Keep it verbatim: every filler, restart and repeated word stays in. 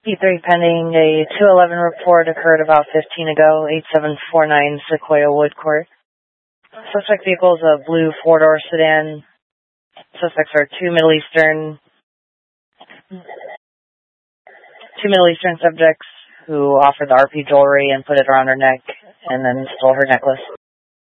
P three pending. A two eleven report occurred about fifteen ago, eight seven four nine Sequoia Wood Court. Suspect vehicle is a blue four-door sedan. Suspects are two Middle Eastern, two Middle Eastern subjects who offered the R P jewelry and put it around her neck and then stole her necklace.